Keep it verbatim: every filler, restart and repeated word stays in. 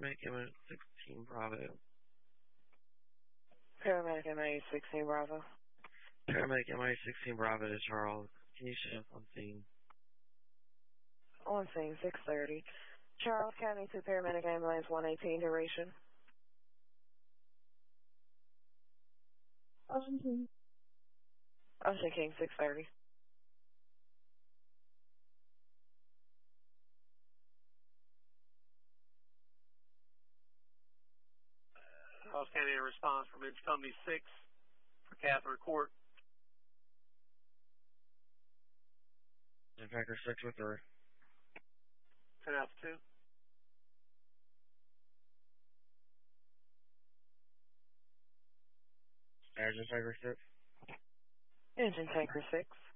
Paramedic M A sixteen Bravo. Paramedic M A sixteen Bravo. Paramedic M A sixteen Bravo to Charles. Can you show up on scene? On scene, six thirty. Charles County to Paramedic Ambulance one eighteen, duration. Ocean King. Ocean King, six thirty. Charles County in response for Midge-Cumby six for Catherine Court. Packer six with her. ten Alpha two. Engine Packer six. Engine Tanker six.